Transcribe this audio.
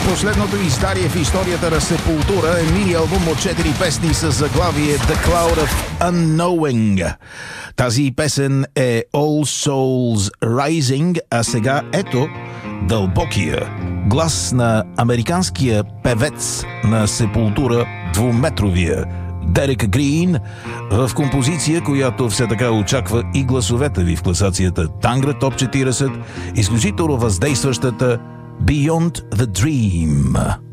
Последното издарие в историята на Сепултура е мини-албум от 4 песни с заглавие The Cloud of Unknowing. Тази песен е All Souls Rising, а сега ето дълбокия глас на американския певец на Сепултура, двуметровия Дерек Грин, в композиция, която все така очаква и гласовете ви в класацията Тангра Топ 40, изключително въздействащата Beyond the Dream.